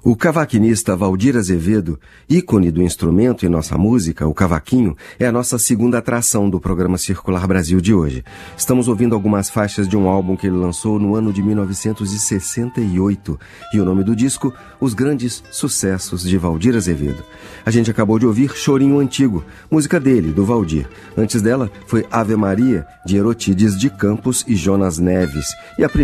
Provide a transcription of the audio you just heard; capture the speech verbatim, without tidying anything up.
O cavaquinista Valdir Azevedo, ícone do instrumento em nossa música, o cavaquinho, é a nossa segunda atração do programa Circular Brasil de hoje. Estamos ouvindo algumas faixas de um álbum que ele lançou no ano de mil novecentos e sessenta e oito, e o nome do disco, Os Grandes Sucessos de Valdir Azevedo. A gente acabou de ouvir Chorinho Antigo, música dele, do Valdir. Antes dela foi Ave Maria, de Erotides de Campos e Jonas Neves. E a